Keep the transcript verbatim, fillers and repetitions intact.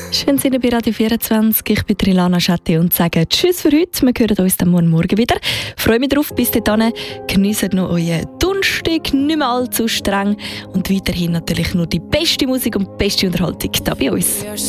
Schön sind Sie bei Radio vierundzwanzig. Ich bin Rilana Schatti und sage Tschüss für heute. Wir hören uns dann morgen, morgen wieder. Ich freue mich drauf. Bis dahin. Genießt noch euren Donnerstag, nicht mehr allzu streng. Und weiterhin natürlich nur die beste Musik und die beste Unterhaltung hier bei uns.